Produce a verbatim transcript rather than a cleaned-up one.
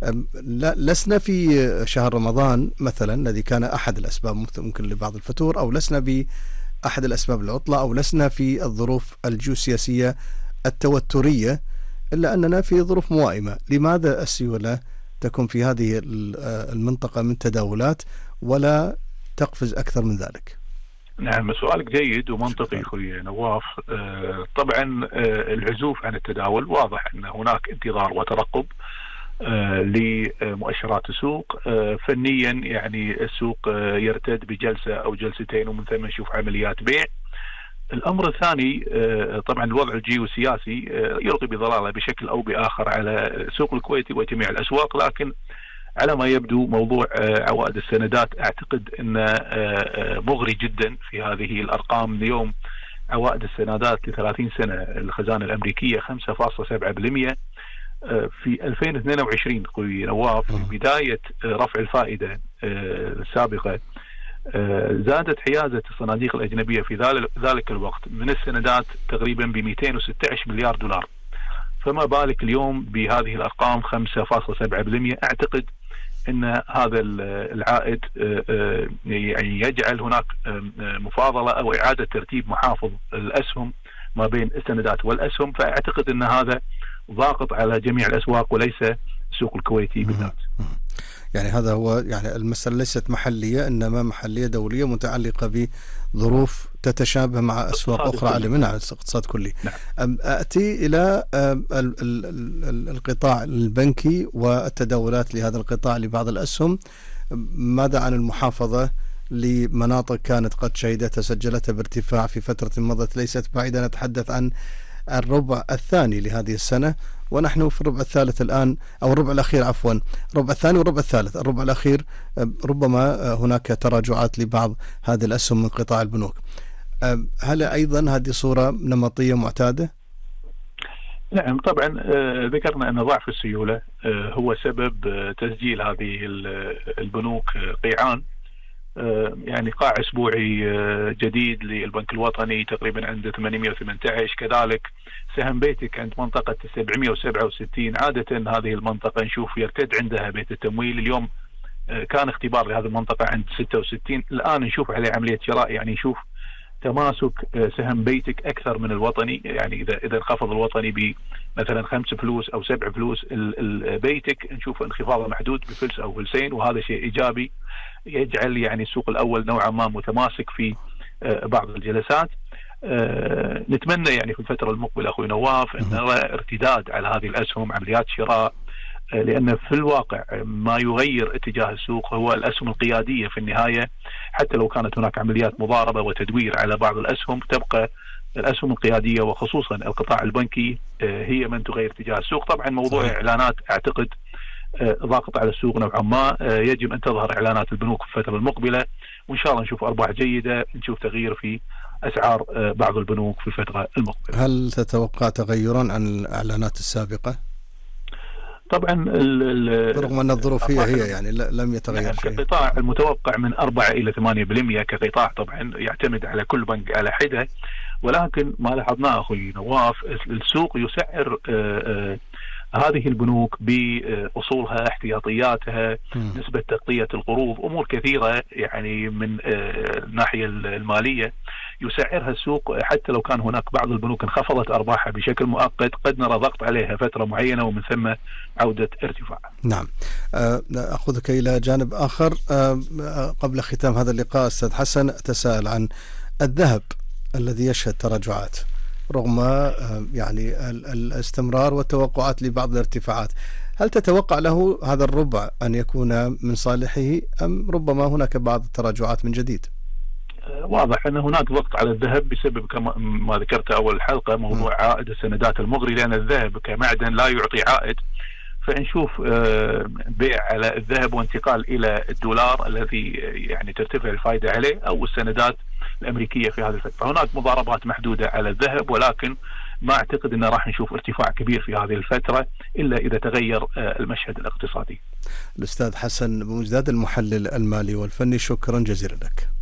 لا لسنا في شهر رمضان مثلا الذي كان أحد الأسباب ممكن لبعض الفتور، أو لسنا بأحد الأسباب العطلة، أو لسنا في الظروف الجيوسياسية التوترية، إلا أننا في ظروف موائمة. لماذا السيولة تكون في هذه المنطقة من تداولات ولا تقفز أكثر من ذلك؟ نعم، سؤالك جيد ومنطقي أخوي نواف. آه طبعا آه العزوف عن التداول واضح أن هناك انتظار وترقب آه لمؤشرات السوق. آه فنيا يعني السوق آه يرتد بجلسة أو جلستين ومن ثم نشوف عمليات بيع. الأمر الثاني آه طبعا الوضع الجيوسياسي آه يلقي بظلالة بشكل أو بآخر على السوق الكويتي وجميع الأسواق، لكن على ما يبدو موضوع عوائد السندات أعتقد أنه مغري جدا في هذه الأرقام. اليوم عوائد السندات لثلاثين سنة الخزانة الأمريكية خمسة فاصلة سبعة بالمئة. في ألفين واثنين وعشرين أخوي نواف في بداية رفع الفائدة السابقة زادت حيازة الصناديق الأجنبية في ذلك الوقت من السندات تقريبا ب مئتين وستة عشر مليار دولار، فما بالك اليوم بهذه الأرقام خمسة فاصلة سبعة بالمئة. أعتقد أن هذا العائد يعني يجعل هناك مفاضلة أو إعادة ترتيب محافظ الأسهم ما بين السندات والأسهم، فأعتقد أن هذا ضاغط على جميع الأسواق وليس السوق الكويتي بالذات. يعني هذا هو، يعني المسألة ليست محلية إنما محلية دولية متعلقة بظروف تتشابه مع أسواق أخرى على منها اقتصاد كلي. نعم. أتي إلى القطاع البنكي والتداولات لهذا القطاع لبعض الأسهم. ماذا عن المحافظة لمناطق كانت قد شهدتها سجلتها بارتفاع في فترة مضت ليست بعيدة؟ نتحدث عن الربع الثاني لهذه السنة ونحن في الربع الثالث الآن، أو الربع الأخير عفوا، الربع الثاني والربع الثالث. الربع الأخير ربما هناك تراجعات لبعض هذه الأسهم من قطاع البنوك. هل أيضا هذه صورة نمطية معتادة؟ نعم طبعا ذكرنا أن ضعف السيولة هو سبب تسجيل هذه البنوك قيعان. يعني قاع أسبوعي جديد للبنك الوطني تقريبا عند ثمانمئة وثمانية عشر، كذلك سهم بيتك عند منطقة سبعمئة وسبعة وستين. عادة هذه المنطقة نشوف يرتد عندها بيت التمويل. اليوم كان اختبار لهذه المنطقة عند ستة وستين، الآن نشوف عليه عملية شراء. يعني نشوف تماسك سهم بيتك أكثر من الوطني. يعني إذا إذا انخفض الوطني بمثلا خمس فلوس أو سبع فلوس، بيتك نشوف انخفاضه محدود بفلس أو فلسين، وهذا شيء إيجابي يجعل يعني السوق الأول نوعا ما متماسك في بعض الجلسات. نتمنى يعني في الفترة المقبلة أخوي نواف أن نرى ارتداد على هذه الأسهم، عمليات شراء، لأن في الواقع ما يغير اتجاه السوق هو الأسهم القيادية في النهاية. حتى لو كانت هناك عمليات مضاربة وتدوير على بعض الأسهم، تبقى الأسهم القيادية وخصوصا القطاع البنكي هي من تغير اتجاه السوق. طبعا موضوع إعلانات أعتقد ضاغط على السوق نوعا ما. يجب أن تظهر إعلانات البنوك في الفترة المقبلة، وإن شاء الله نشوف أرباح جيدة، نشوف تغيير في أسعار بعض البنوك في الفترة المقبلة. هل تتوقع تغيرا عن الإعلانات السابقة؟ طبعا رغم أن الظروف هي هي يعني لم يتغير نعم شيء. كقطاع المتوقع من أربعة إلى ثمانية بالمئة كقطاع، طبعا يعتمد على كل بنك على حدة، ولكن ما لاحظناه أخوي نواف السوق يسعر آآ آآ هذه البنوك بأصولها، احتياطياتها، م. نسبة تغطية القروض، أمور كثيرة يعني من الناحية المالية يسعرها السوق. حتى لو كان هناك بعض البنوك انخفضت أرباحها بشكل مؤقت، قد نرى ضغط عليها فترة معينة ومن ثم عودة ارتفاع. نعم. أخذك إلى جانب آخر قبل ختام هذا اللقاء أستاذ حسن، أتساءل عن الذهب الذي يشهد تراجعات رغم يعني الاستمرار والتوقعات لبعض الارتفاعات. هل تتوقع له هذا الربع أن يكون من صالحه أم ربما هناك بعض التراجعات من جديد؟ واضح أن هناك ضغط على الذهب بسبب كما ما ذكرت أول الحلقة، موضوع م. عائد السندات المغري، لأن الذهب كمعدن لا يعطي عائد. فنشوف بيع على الذهب وانتقال إلى الدولار الذي يعني ترتفع الفائدة عليه، أو السندات الأمريكية في هذه الفترة. هناك مضاربات محدودة على الذهب، ولكن ما أعتقد أنه راح نشوف ارتفاع كبير في هذه الفترة إلا إذا تغير المشهد الاقتصادي. الأستاذ حسن بومجداد المحلل المالي والفني، شكرا جزيلا لك.